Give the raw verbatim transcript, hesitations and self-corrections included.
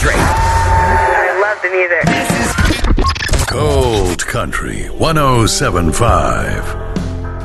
country. I love the music. This is Gold Country one oh seven point five.